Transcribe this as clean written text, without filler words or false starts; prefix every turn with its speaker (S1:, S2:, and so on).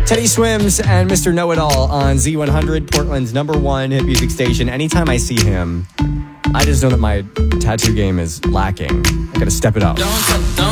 S1: Teddy Swims and Mr. Know-It-All on Z100, Portland's #1 hit music station. Anytime I see him, I just know that my tattoo game is lacking. I gotta step it up.
S2: Don't